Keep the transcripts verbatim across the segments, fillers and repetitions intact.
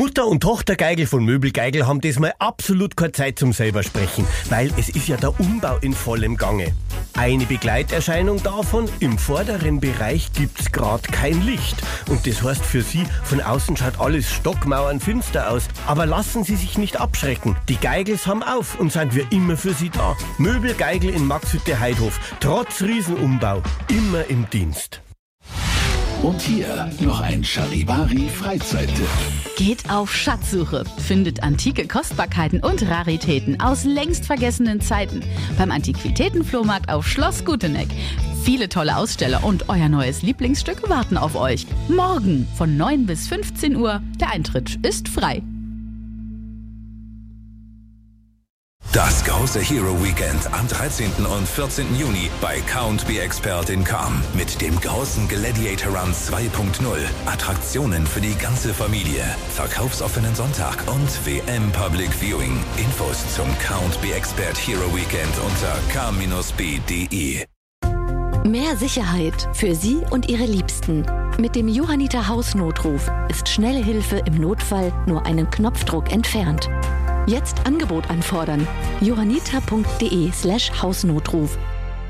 Mutter und Tochter Geigel von Möbel Geigel haben diesmal absolut keine Zeit zum selber sprechen, weil es ist ja der Umbau in vollem Gange. Eine Begleiterscheinung davon, im vorderen Bereich gibt's grad kein Licht. Und das heißt für Sie, von außen schaut alles stockmauernfinster aus. Aber lassen Sie sich nicht abschrecken. Die Geigels haben auf und sind wir immer für Sie da. Möbel Geigel in Maxhütte-Heidhof, trotz Riesenumbau, immer im Dienst. Und hier noch ein Charivari-Freizeittipp. Geht auf Schatzsuche, findet antike Kostbarkeiten und Raritäten aus längst vergessenen Zeiten beim Antiquitätenflohmarkt auf Schloss Guteneck. Viele tolle Aussteller und euer neues Lieblingsstück warten auf euch. Morgen von neun bis fünfzehn Uhr. Der Eintritt ist frei. Das große Hero Weekend am dreizehnten und vierzehnten Juni bei Count Be Expert in Cham mit dem großen Gladiator Run zwei Punkt null. Attraktionen für die ganze Familie, verkaufsoffenen Sonntag und W M Public Viewing. Infos zum Count Be Expert Hero Weekend unter k b punkt d e. Mehr Sicherheit für Sie und Ihre Liebsten. Mit dem Johanniter Hausnotruf ist schnelle Hilfe im Notfall nur einen Knopfdruck entfernt. Jetzt Angebot anfordern. johanniter punkt de slash Hausnotruf.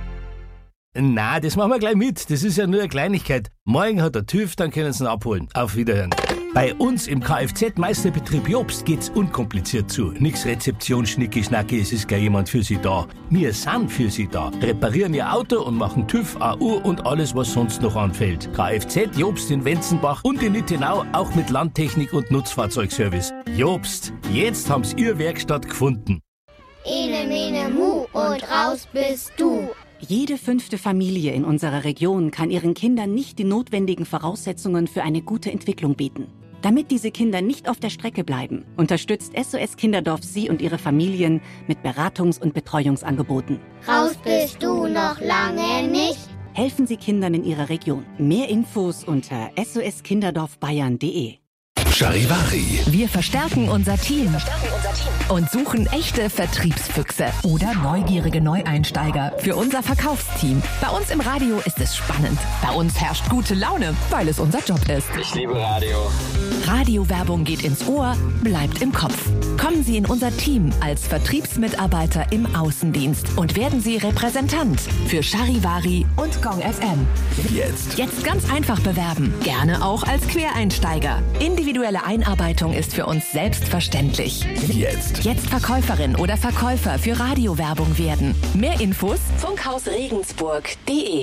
Na, das machen wir gleich mit. Das ist ja nur eine Kleinigkeit. Morgen hat der TÜV, dann können Sie ihn abholen. Auf Wiederhören. Bei uns im Kfz-Meisterbetrieb Jobst geht's unkompliziert zu. Nix Rezeption, Schnicki, Schnacki, es ist gleich jemand für Sie da. Wir sind für Sie da. Reparieren Ihr Auto und machen TÜV, A U und alles, was sonst noch anfällt. Kfz Jobst in Wenzenbach und in Nittenau, auch mit Landtechnik und Nutzfahrzeugservice. Jobst, jetzt haben's Ihr Werkstatt gefunden. Ene, mene, mu und raus bist du. Jede fünfte Familie in unserer Region kann ihren Kindern nicht die notwendigen Voraussetzungen für eine gute Entwicklung bieten. Damit diese Kinder nicht auf der Strecke bleiben, unterstützt S O S Kinderdorf Sie und Ihre Familien mit Beratungs- und Betreuungsangeboten. Raus bist du noch lange nicht. Helfen Sie Kindern in Ihrer Region. Mehr Infos unter s o s kinderdorf bayern punkt de. Charivari. Wir verstärken unser Team und suchen echte Vertriebsfüchse oder neugierige Neueinsteiger für unser Verkaufsteam. Bei uns im Radio ist es spannend. Bei uns herrscht gute Laune, weil es unser Job ist. Ich liebe Radio. Radiowerbung geht ins Ohr, bleibt im Kopf. Kommen Sie in unser Team als Vertriebsmitarbeiter im Außendienst und werden Sie Repräsentant für Charivari und Gong F M. Jetzt. Jetzt ganz einfach bewerben. Gerne auch als Quereinsteiger. Individuelle Einarbeitung ist für uns selbstverständlich. Jetzt. Jetzt Verkäuferin oder Verkäufer für Radiowerbung werden. Mehr Infos funkhausregensburg punkt de.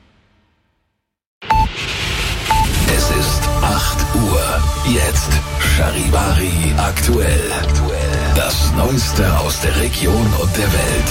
Es ist acht Uhr. Jetzt Charivari aktuell. Das Neueste aus der Region und der Welt.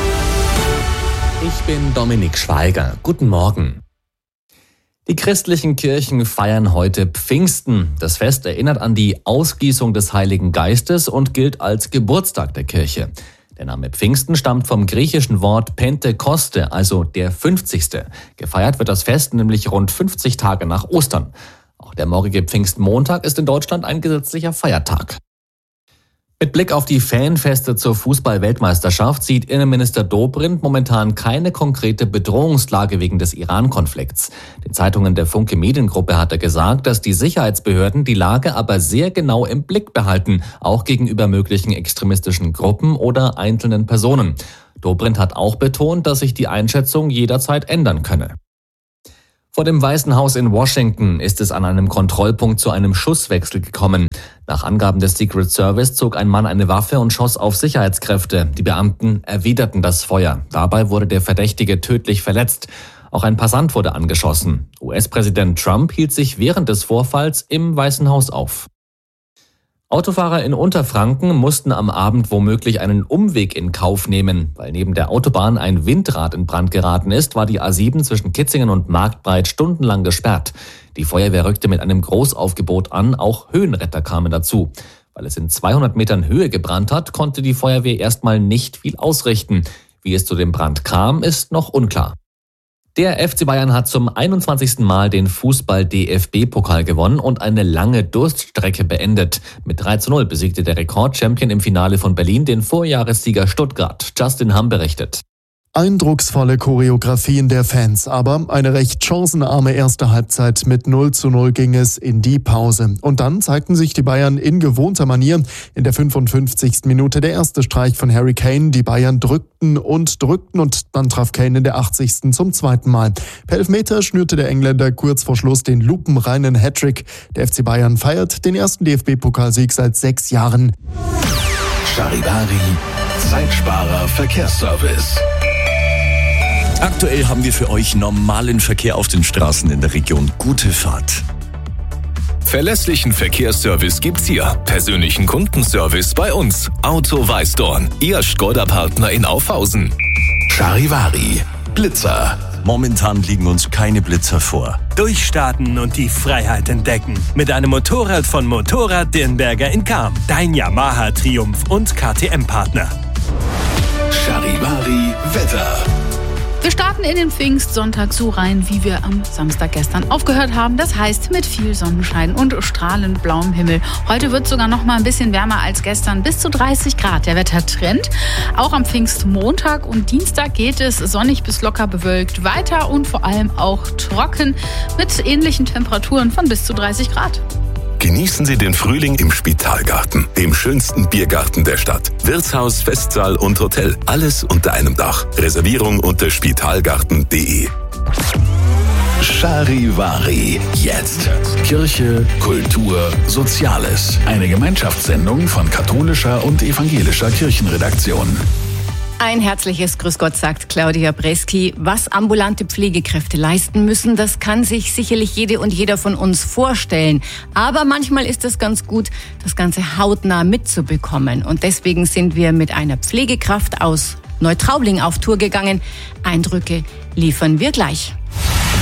Ich bin Dominik Schweiger. Guten Morgen. Die christlichen Kirchen feiern heute Pfingsten. Das Fest erinnert an die Ausgießung des Heiligen Geistes und gilt als Geburtstag der Kirche. Der Name Pfingsten stammt vom griechischen Wort Pentekoste, also der fünfzigste. Gefeiert wird das Fest nämlich rund fünfzig Tage nach Ostern. Auch der morgige Pfingstmontag ist in Deutschland ein gesetzlicher Feiertag. Mit Blick auf die Fanfeste zur Fußball-Weltmeisterschaft sieht Innenminister Dobrindt momentan keine konkrete Bedrohungslage wegen des Iran-Konflikts. Den Zeitungen der Funke Mediengruppe hat er gesagt, dass die Sicherheitsbehörden die Lage aber sehr genau im Blick behalten, auch gegenüber möglichen extremistischen Gruppen oder einzelnen Personen. Dobrindt hat auch betont, dass sich die Einschätzung jederzeit ändern könne. Vor dem Weißen Haus in Washington ist es an einem Kontrollpunkt zu einem Schusswechsel gekommen. Nach Angaben des Secret Service zog ein Mann eine Waffe und schoss auf Sicherheitskräfte. Die Beamten erwiderten das Feuer. Dabei wurde der Verdächtige tödlich verletzt. Auch ein Passant wurde angeschossen. U S-Präsident Trump hielt sich während des Vorfalls im Weißen Haus auf. Autofahrer in Unterfranken mussten am Abend womöglich einen Umweg in Kauf nehmen. Weil neben der Autobahn ein Windrad in Brand geraten ist, war die A sieben zwischen Kitzingen und Marktbreit stundenlang gesperrt. Die Feuerwehr rückte mit einem Großaufgebot an, auch Höhenretter kamen dazu. Weil es in zweihundert Metern Höhe gebrannt hat, konnte die Feuerwehr erstmal nicht viel ausrichten. Wie es zu dem Brand kam, ist noch unklar. Der F C Bayern hat zum einundzwanzigsten Mal den Fußball-D F B-Pokal gewonnen und eine lange Durststrecke beendet. Mit drei zu null besiegte der Rekordchampion im Finale von Berlin den Vorjahressieger Stuttgart. Justin Hamm berichtet. Eindrucksvolle Choreografien der Fans, aber eine recht chancenarme erste Halbzeit. Mit null zu null ging es in die Pause. Und dann zeigten sich die Bayern in gewohnter Manier. In der fünfundfünfzigsten Minute der erste Streich von Harry Kane. Die Bayern drückten und drückten und dann traf Kane in der achtzigsten zum zweiten Mal. Per Elfmeter schnürte der Engländer kurz vor Schluss den lupenreinen Hattrick. Der F C Bayern feiert den ersten D F B-Pokalsieg seit sechs Jahren. Charivari, Zeitsparer Verkehrsservice. Aktuell haben wir für euch normalen Verkehr auf den Straßen in der Region. Gute Fahrt. Verlässlichen Verkehrsservice gibt's hier. Persönlichen Kundenservice bei uns. Auto Weißdorn, Ihr Skoda-Partner in Aufhausen. Charivari, Blitzer. Momentan liegen uns keine Blitzer vor. Durchstarten und die Freiheit entdecken. Mit einem Motorrad von Motorrad Dirnberger in Cham. Dein Yamaha Triumph und K T M-Partner. Charivari Wetter. Wir starten in den Pfingstsonntag so rein, wie wir am Samstag gestern aufgehört haben. Das heißt mit viel Sonnenschein und strahlend blauem Himmel. Heute wird es sogar noch mal ein bisschen wärmer als gestern, bis zu dreißig Grad. Der Wettertrend. Auch am Pfingstmontag und Dienstag geht es sonnig bis locker bewölkt weiter und vor allem auch trocken mit ähnlichen Temperaturen von bis zu dreißig Grad. Genießen Sie den Frühling im Spitalgarten, dem schönsten Biergarten der Stadt. Wirtshaus, Festsaal und Hotel, alles unter einem Dach. Reservierung unter spitalgarten punkt de. Charivari, jetzt. Kirche, Kultur, Soziales. Eine Gemeinschaftssendung von katholischer und evangelischer Kirchenredaktion. Ein herzliches Grüß Gott, sagt Claudia Breski. Was ambulante Pflegekräfte leisten müssen, das kann sich sicherlich jede und jeder von uns vorstellen. Aber manchmal ist es ganz gut, das Ganze hautnah mitzubekommen. Und deswegen sind wir mit einer Pflegekraft aus Neutraubling auf Tour gegangen. Eindrücke liefern wir gleich.